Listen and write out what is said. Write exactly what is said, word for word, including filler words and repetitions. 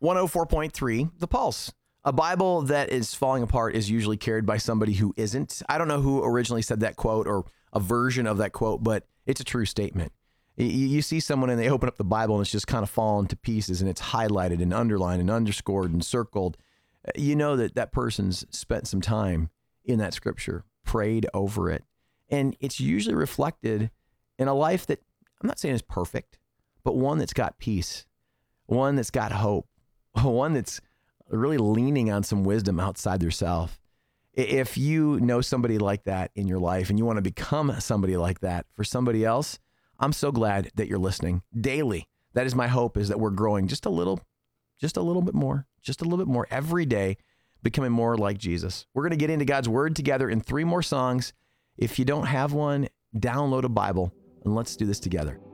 one oh four point three, The Pulse. A Bible that is falling apart is usually carried by somebody who isn't. I don't know who originally said that quote or a version of that quote, but it's a true statement. You, you see someone and they open up the Bible and it's just kind of fallen to pieces and it's highlighted and underlined and underscored and circled. You know that that person's spent some time in that scripture, prayed over it. And it's usually reflected in a life that I'm not saying is perfect, but one that's got peace, one that's got hope, one that's really leaning on some wisdom outside their self. If you know somebody like that in your life and you want to become somebody like that for somebody else, I'm so glad that you're listening daily. That is my hope, is that we're growing just a little, just a little bit more, just a little bit more every day, becoming more like Jesus. We're going to get into God's word together in three more songs. If you don't have one, download a Bible and let's do this together.